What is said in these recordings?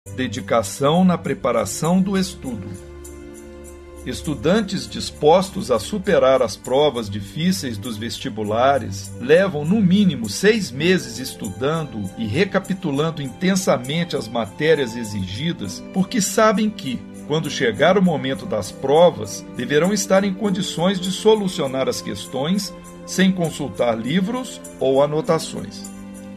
Dedicação na preparação do estudo. Estudantes dispostos a superar as provas difíceis dos vestibulares levam no mínimo 6 meses estudando e recapitulando intensamente as matérias exigidas, porque sabem que, quando chegar o momento das provas, deverão estar em condições de solucionar as questões sem consultar livros ou anotações.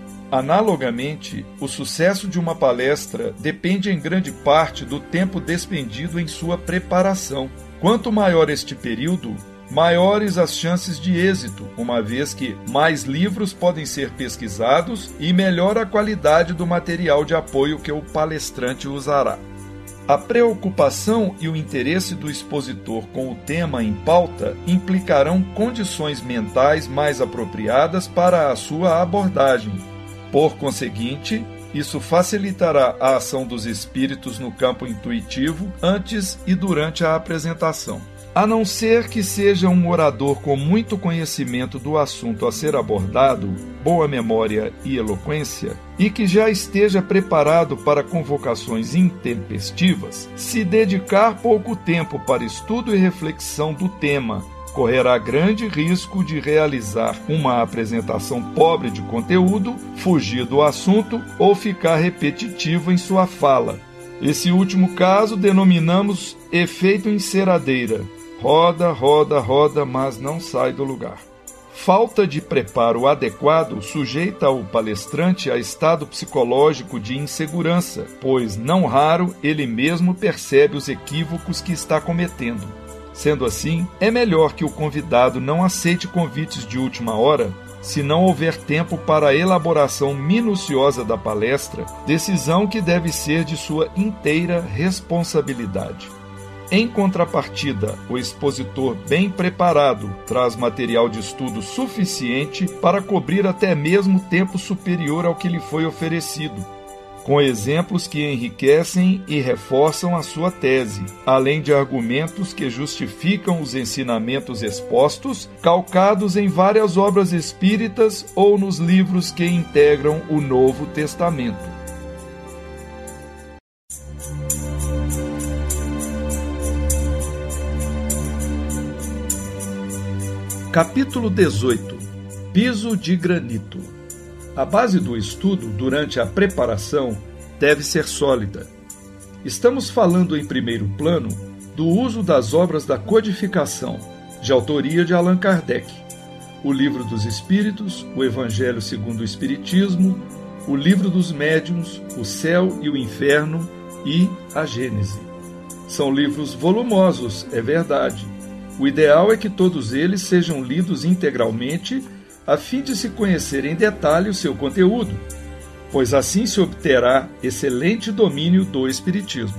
Analogamente, o sucesso de uma palestra depende em grande parte do tempo despendido em sua preparação. Quanto maior este período, maiores as chances de êxito, uma vez que mais livros podem ser pesquisados e melhor a qualidade do material de apoio que o palestrante usará. A preocupação e o interesse do expositor com o tema em pauta implicarão condições mentais mais apropriadas para a sua abordagem. Por conseguinte, isso facilitará a ação dos espíritos no campo intuitivo antes e durante a apresentação. A não ser que seja um orador com muito conhecimento do assunto a ser abordado, boa memória e eloquência, e que já esteja preparado para convocações intempestivas, se dedicar pouco tempo para estudo e reflexão do tema, correrá grande risco de realizar uma apresentação pobre de conteúdo, fugir do assunto ou ficar repetitivo em sua fala. Esse último caso denominamos efeito enceradeira. Roda, roda, roda, mas não sai do lugar. Falta de preparo adequado sujeita o palestrante a estado psicológico de insegurança, pois, não raro, ele mesmo percebe os equívocos que está cometendo. Sendo assim, é melhor que o convidado não aceite convites de última hora, se não houver tempo para a elaboração minuciosa da palestra, decisão que deve ser de sua inteira responsabilidade. Em contrapartida, o expositor bem preparado traz material de estudo suficiente para cobrir até mesmo tempo superior ao que lhe foi oferecido, com exemplos que enriquecem e reforçam a sua tese, além de argumentos que justificam os ensinamentos expostos, calcados em várias obras espíritas ou nos livros que integram o Novo Testamento. Capítulo 18. Piso de granito. A base do estudo, durante a preparação, deve ser sólida. Estamos falando em primeiro plano do uso das obras da codificação, de autoria de Allan Kardec, o Livro dos Espíritos, o Evangelho segundo o Espiritismo, o Livro dos Médiuns, o Céu e o Inferno e a Gênese. São livros volumosos, é verdade. O ideal é que todos eles sejam lidos integralmente a fim de se conhecer em detalhe o seu conteúdo, pois assim se obterá excelente domínio do Espiritismo.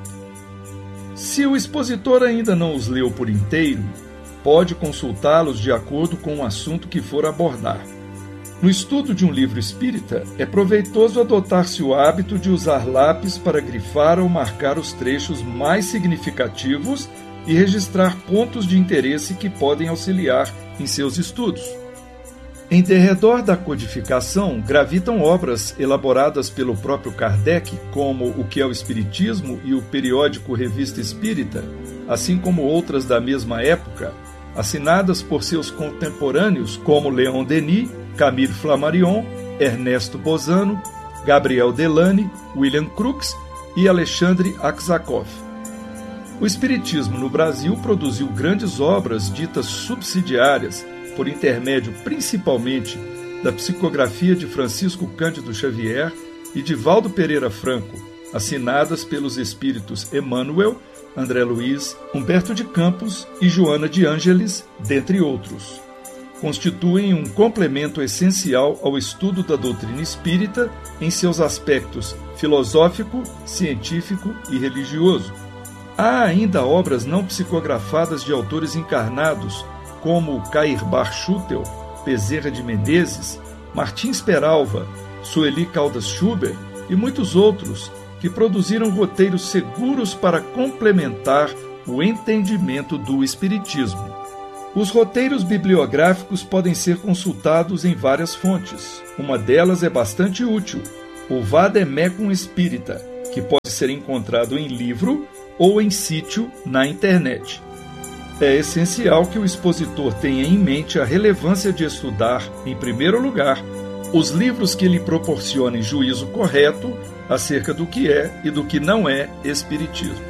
Se o expositor ainda não os leu por inteiro, pode consultá-los de acordo com o assunto que for abordar. No estudo de um livro espírita, é proveitoso adotar-se o hábito de usar lápis para grifar ou marcar os trechos mais significativos e registrar pontos de interesse que podem auxiliar em seus estudos. Em derredor da codificação gravitam obras elaboradas pelo próprio Kardec, como O que é o Espiritismo e o periódico Revista Espírita, assim como outras da mesma época, assinadas por seus contemporâneos como Leon Denis, Camille Flammarion, Ernesto Bozano, Gabriel Delany, William Crookes e Alexandre Aksakov. O Espiritismo no Brasil produziu grandes obras ditas subsidiárias, por intermédio principalmente da psicografia de Francisco Cândido Xavier e de Valdo Pereira Franco, assinadas pelos espíritos Emmanuel, André Luiz, Humberto de Campos e Joana de Ângeles, dentre outros. Constituem um complemento essencial ao estudo da doutrina espírita em seus aspectos filosófico, científico e religioso. Há ainda obras não psicografadas de autores encarnados, como Cair Barchutel, Bezerra de Menezes, Martins Peralva, Sueli Caldas Schubert e muitos outros, que produziram roteiros seguros para complementar o entendimento do Espiritismo. Os roteiros bibliográficos podem ser consultados em várias fontes. Uma delas é bastante útil, o Vademecum Espírita, que pode ser encontrado em livro ou em sítio na internet. É essencial que o expositor tenha em mente a relevância de estudar, em primeiro lugar, os livros que lhe proporcionem juízo correto acerca do que é e do que não é espiritismo.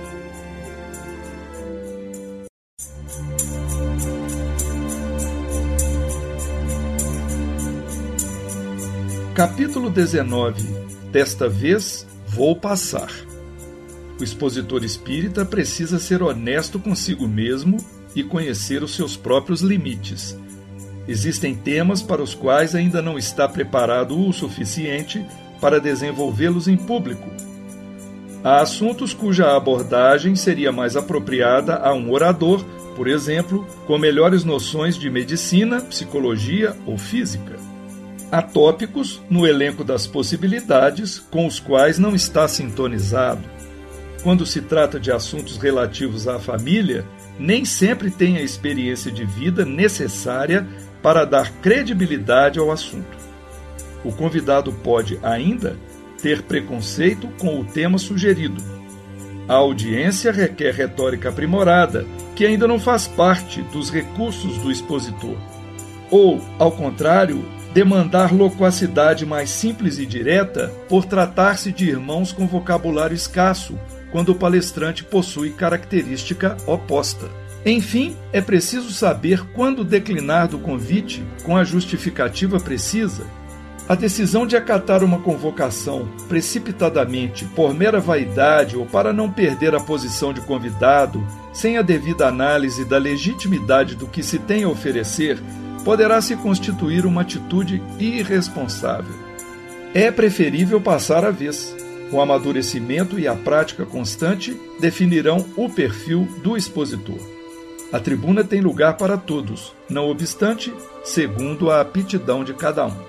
Capítulo 19. Desta vez, vou passar. O expositor espírita precisa ser honesto consigo mesmo e conhecer os seus próprios limites. Existem temas para os quais ainda não está preparado o suficiente para desenvolvê-los em público. Há assuntos cuja abordagem seria mais apropriada a um orador, por exemplo, com melhores noções de medicina, psicologia ou física. Há tópicos no elenco das possibilidades com os quais não está sintonizado. Quando se trata de assuntos relativos à família, nem sempre tem a experiência de vida necessária para dar credibilidade ao assunto. O convidado pode, ainda, ter preconceito com o tema sugerido. A audiência requer retórica aprimorada, que ainda não faz parte dos recursos do expositor. Ou, ao contrário, demandar loquacidade mais simples e direta por tratar-se de irmãos com vocabulário escasso, quando o palestrante possui característica oposta. Enfim, é preciso saber quando declinar do convite com a justificativa precisa. A decisão de acatar uma convocação precipitadamente por mera vaidade ou para não perder a posição de convidado, sem a devida análise da legitimidade do que se tem a oferecer, poderá se constituir uma atitude irresponsável. É preferível passar a vez. O amadurecimento e a prática constante definirão o perfil do expositor. A tribuna tem lugar para todos, não obstante, segundo a aptidão de cada um.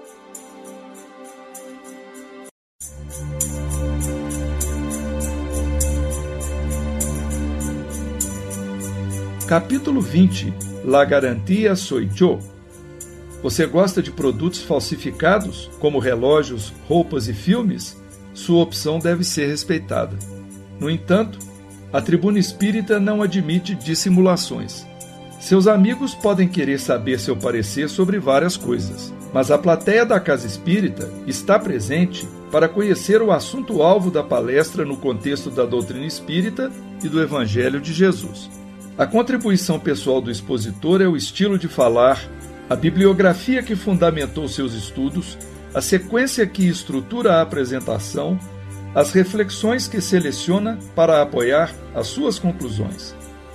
Capítulo 20. La garantia soy yo. Você gosta de produtos falsificados, como relógios, roupas e filmes? Sua opção deve ser respeitada. No entanto, a tribuna espírita não admite dissimulações. Seus amigos podem querer saber seu parecer sobre várias coisas, mas a plateia da casa espírita está presente para conhecer o assunto-alvo da palestra no contexto da doutrina espírita e do Evangelho de Jesus. A contribuição pessoal do expositor é o estilo de falar, a bibliografia que fundamentou seus estudos, a sequência que estrutura a apresentação, as reflexões que seleciona para apoiar as suas conclusões.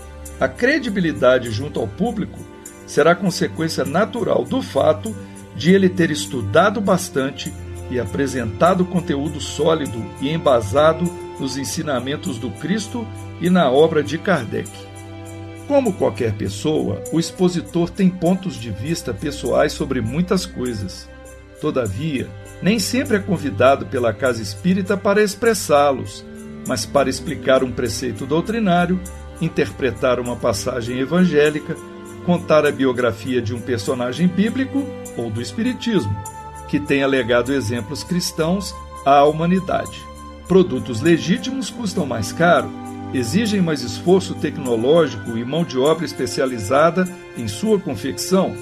A credibilidade junto ao público será consequência natural do fato de ele ter estudado bastante e apresentado conteúdo sólido e embasado nos ensinamentos do Cristo e na obra de Kardec. Como qualquer pessoa, o expositor tem pontos de vista pessoais sobre muitas coisas. Todavia, nem sempre é convidado pela casa espírita para expressá-los, mas para explicar um preceito doutrinário, interpretar uma passagem evangélica, contar a biografia de um personagem bíblico ou do espiritismo, que tenha legado exemplos cristãos à humanidade. Produtos legítimos custam mais caro, exigem mais esforço tecnológico e mão de obra especializada em sua confecção.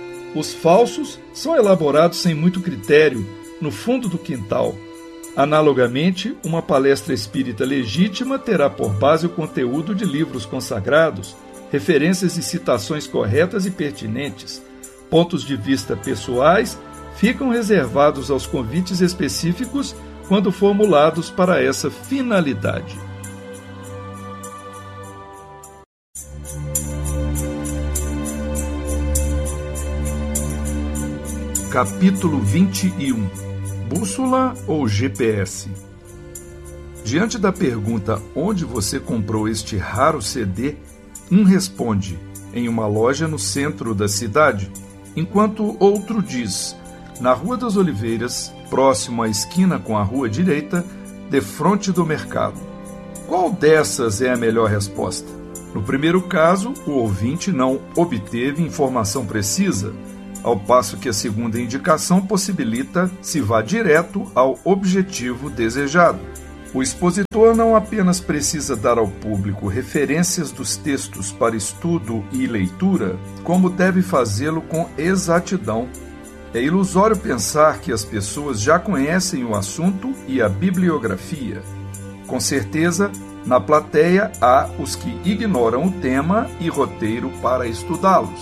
Os falsos são elaborados sem muito critério, no fundo do quintal. Analogamente, uma palestra espírita legítima terá por base o conteúdo de livros consagrados, referências e citações corretas e pertinentes. Pontos de vista pessoais ficam reservados aos convites específicos quando formulados para essa finalidade. Capítulo 21. Bússola ou GPS? Diante da pergunta onde você comprou este raro CD, um responde, em uma loja no centro da cidade, enquanto outro diz, na Rua das Oliveiras, próximo à esquina com a rua direita, defronte do mercado. Qual dessas é a melhor resposta? No primeiro caso, o ouvinte não obteve informação precisa, ao passo que a segunda indicação possibilita se vá direto ao objetivo desejado. O expositor não apenas precisa dar ao público referências dos textos para estudo e leitura, como deve fazê-lo com exatidão. É ilusório pensar que as pessoas já conhecem o assunto e a bibliografia. Com certeza, na plateia há os que ignoram o tema e roteiro para estudá-los.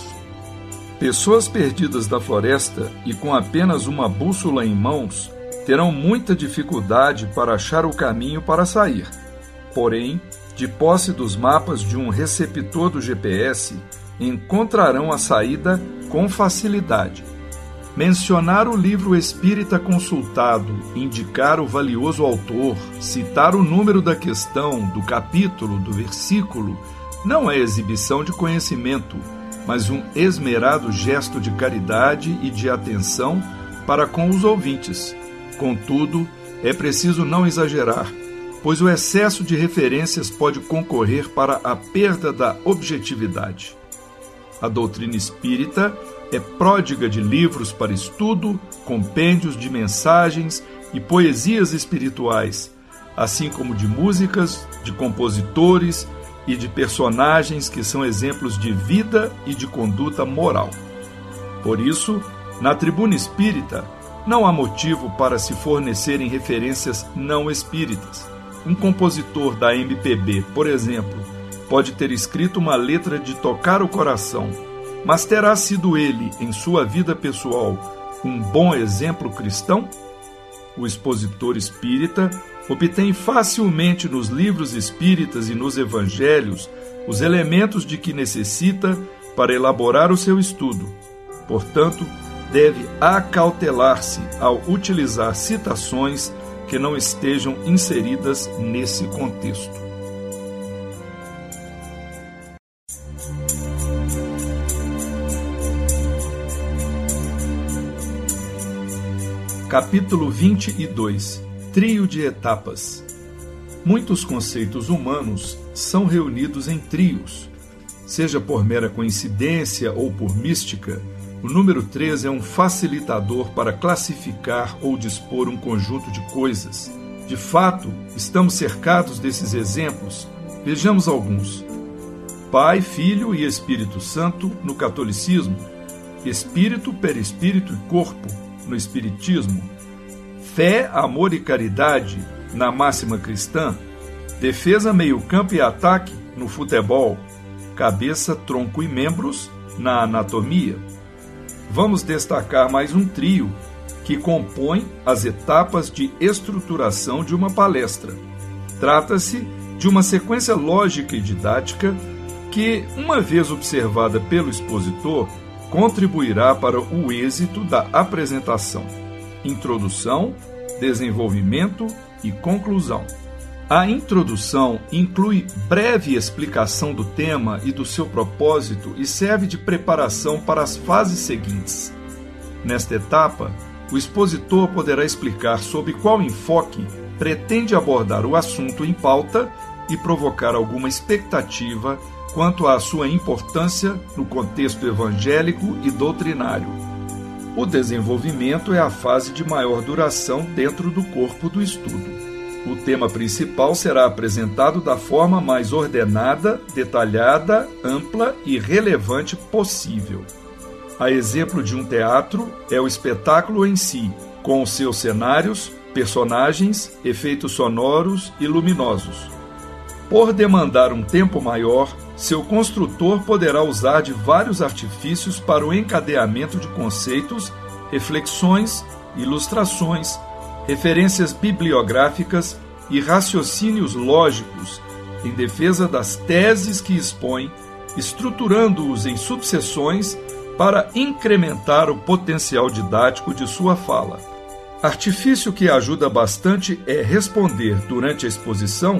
Pessoas perdidas da floresta e com apenas uma bússola em mãos terão muita dificuldade para achar o caminho para sair. Porém, de posse dos mapas de um receptor do GPS, encontrarão a saída com facilidade. Mencionar o livro espírita consultado, indicar o valioso autor, citar o número da questão, do capítulo, do versículo, não é exibição de conhecimento, mas um esmerado gesto de caridade e de atenção para com os ouvintes. Contudo, é preciso não exagerar, pois o excesso de referências pode concorrer para a perda da objetividade. A doutrina espírita é pródiga de livros para estudo, compêndios de mensagens e poesias espirituais, assim como de músicas, de compositores e de personagens que são exemplos de vida e de conduta moral. Por isso, na tribuna espírita, não há motivo para se fornecerem referências não espíritas. Um compositor da MPB, por exemplo, pode ter escrito uma letra de tocar o coração, mas terá sido ele, em sua vida pessoal, um bom exemplo cristão? O expositor espírita obtém facilmente nos livros espíritas e nos evangelhos os elementos de que necessita para elaborar o seu estudo. Portanto, deve acautelar-se ao utilizar citações que não estejam inseridas nesse contexto. Capítulo 22. Trio de etapas. Muitos conceitos humanos são reunidos em trios. Seja por mera coincidência ou por mística, o número 3 é um facilitador para classificar ou dispor um conjunto de coisas. De fato, estamos cercados desses exemplos. Vejamos alguns. Pai, Filho e Espírito Santo no catolicismo, Espírito, perispírito e corpo no espiritismo, fé, amor e caridade na máxima cristã, defesa, meio-campo e ataque no futebol, cabeça, tronco e membros na anatomia. Vamos destacar mais um trio que compõe as etapas de estruturação de uma palestra. Trata-se de uma sequência lógica e didática que, uma vez observada pelo expositor, contribuirá para o êxito da apresentação. Introdução, desenvolvimento e conclusão. A introdução inclui breve explicação do tema e do seu propósito e serve de preparação para as fases seguintes. Nesta etapa, o expositor poderá explicar sob qual enfoque pretende abordar o assunto em pauta e provocar alguma expectativa quanto à sua importância no contexto evangélico e doutrinário. O desenvolvimento é a fase de maior duração dentro do corpo do estudo. O tema principal será apresentado da forma mais ordenada, detalhada, ampla e relevante possível. A exemplo de um teatro, é o espetáculo em si, com os seus cenários, personagens, efeitos sonoros e luminosos. Por demandar um tempo maior, seu construtor poderá usar de vários artifícios para o encadeamento de conceitos, reflexões, ilustrações, referências bibliográficas e raciocínios lógicos em defesa das teses que expõe, estruturando-os em subseções para incrementar o potencial didático de sua fala. Artifício que ajuda bastante é responder, durante a exposição,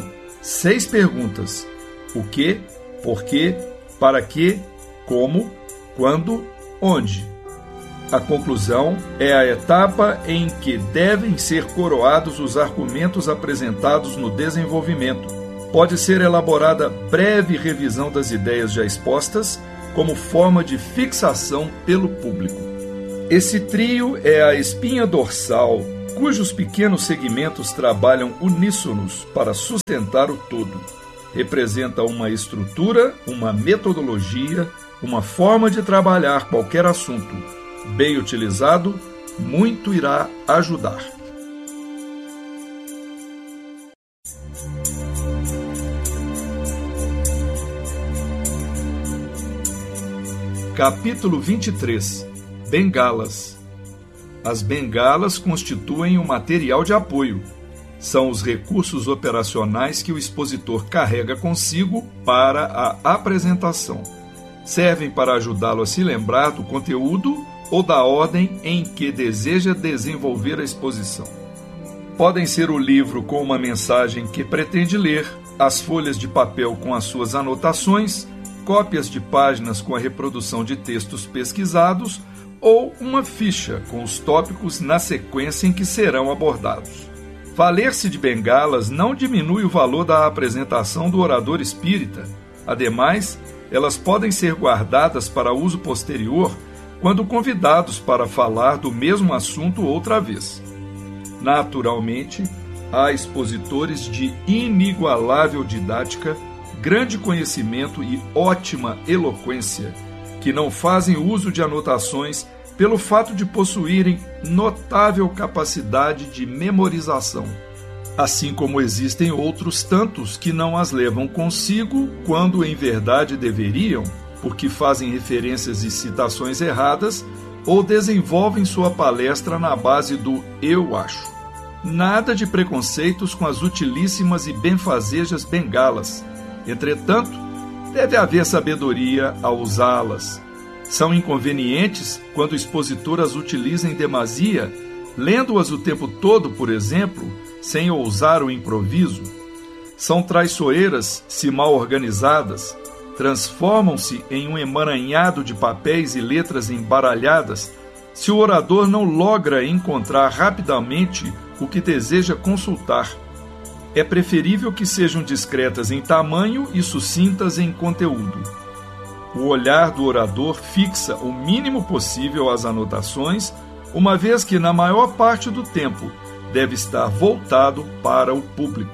6 perguntas: o que, por quê, para quê, como, quando, onde. A conclusão é a etapa em que devem ser coroados os argumentos apresentados no desenvolvimento. Pode ser elaborada breve revisão das ideias já expostas, como forma de fixação pelo público. Esse trio é a espinha dorsal cujos pequenos segmentos trabalham uníssonos para sustentar o todo. Representa uma estrutura, uma metodologia, uma forma de trabalhar qualquer assunto. Bem utilizado, muito irá ajudar. Capítulo 23. Bengalas. As bengalas constituem um material de apoio. São os recursos operacionais que o expositor carrega consigo para a apresentação. Servem para ajudá-lo a se lembrar do conteúdo ou da ordem em que deseja desenvolver a exposição. Podem ser o livro com uma mensagem que pretende ler, as folhas de papel com as suas anotações, cópias de páginas com a reprodução de textos pesquisados ou uma ficha com os tópicos na sequência em que serão abordados. Valer-se de bengalas não diminui o valor da apresentação do orador espírita. Ademais, elas podem ser guardadas para uso posterior quando convidados para falar do mesmo assunto outra vez. Naturalmente, há expositores de inigualável didática, grande conhecimento e ótima eloquência, que não fazem uso de anotações pelo fato de possuírem notável capacidade de memorização. Assim como existem outros tantos que não as levam consigo quando em verdade deveriam, porque fazem referências e citações erradas ou desenvolvem sua palestra na base do eu acho. Nada de preconceitos com as utilíssimas e benfazejas bengalas. Entretanto, deve haver sabedoria ao usá-las. São inconvenientes quando o expositor as utiliza em demasia, lendo-as o tempo todo, por exemplo, sem ousar o improviso. São traiçoeiras se mal organizadas, transformam-se em um emaranhado de papéis e letras embaralhadas se o orador não logra encontrar rapidamente o que deseja consultar. É preferível que sejam discretas em tamanho e sucintas em conteúdo. O olhar do orador fixa o mínimo possível as anotações, uma vez que, na maior parte do tempo, deve estar voltado para o público.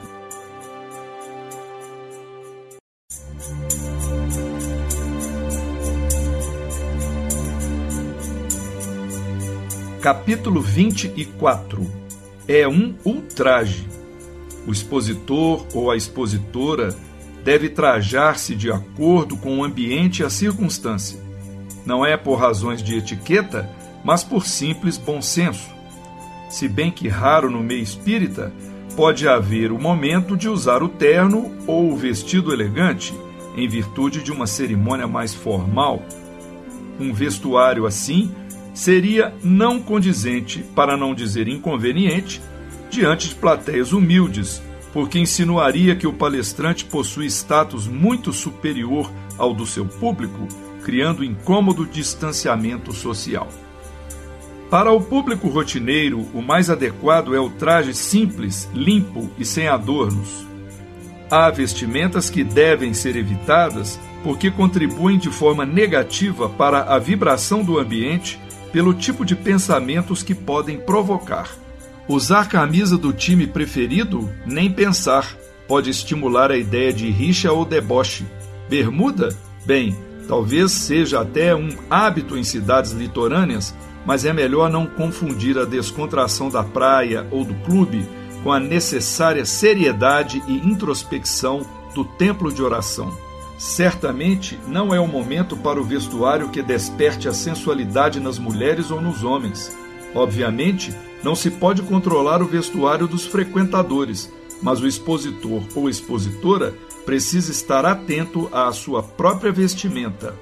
Capítulo 24. É um ultraje. O expositor ou a expositora deve trajar-se de acordo com o ambiente e a circunstância. Não é por razões de etiqueta, mas por simples bom senso. Se bem que raro no meio espírita, pode haver o momento de usar o terno ou o vestido elegante, em virtude de uma cerimônia mais formal. Um vestuário assim seria não condizente, para não dizer inconveniente, diante de plateias humildes, porque insinuaria que o palestrante possui status muito superior ao do seu público, criando incômodo distanciamento social. Para o público rotineiro, o mais adequado é o traje simples, limpo e sem adornos. Há vestimentas que devem ser evitadas porque contribuem de forma negativa para a vibração do ambiente pelo tipo de pensamentos que podem provocar. Usar camisa do time preferido? Nem pensar. Pode estimular a ideia de rixa ou deboche. Bermuda? Bem, talvez seja até um hábito em cidades litorâneas, mas é melhor não confundir a descontração da praia ou do clube com a necessária seriedade e introspecção do templo de oração. Certamente não é o momento para o vestuário que desperte a sensualidade nas mulheres ou nos homens. Obviamente, não se pode controlar o vestuário dos frequentadores, mas o expositor ou expositora precisa estar atento à sua própria vestimenta.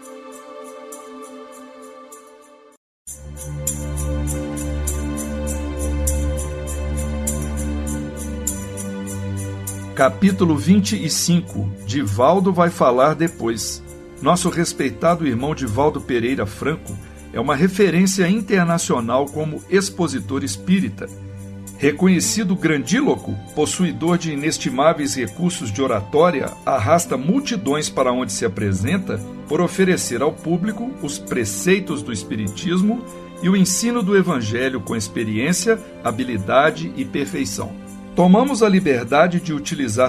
Capítulo 25. Divaldo vai falar depois. Nosso respeitado irmão Divaldo Pereira Franco é uma referência internacional como expositor espírita. Reconhecido grandíloco, possuidor de inestimáveis recursos de oratória, arrasta multidões para onde se apresenta por oferecer ao público os preceitos do espiritismo e o ensino do Evangelho com experiência, habilidade e perfeição. Tomamos a liberdade de utilizar